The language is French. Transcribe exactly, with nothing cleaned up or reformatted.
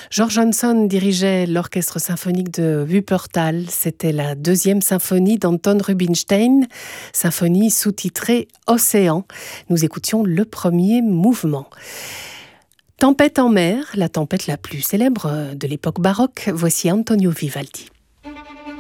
George Hanson dirigeait l'orchestre symphonique de Wuppertal. C'était la deuxième symphonie d'Anton Rubinstein, symphonie sous-titrée Océan. Nous écoutions le premier mouvement. Tempête en mer, la tempête la plus célèbre de l'époque baroque. Voici Antonio Vivaldi.